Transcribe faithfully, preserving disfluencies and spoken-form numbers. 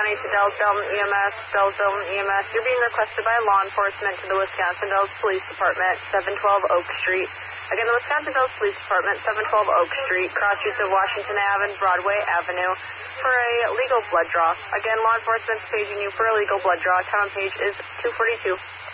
County to Dells Dalton E M S, Dells Dalton E M S. You're being requested by law enforcement to the Wisconsin Dells Police Department, seven twelve Oak Street. Again, the Wisconsin Dells Police Department, seven twelve Oak Street, cross streets of Washington Avenue and Broadway Avenue, for a legal blood draw. Again, law enforcement's paging you for a legal blood draw. Town page is two forty-two.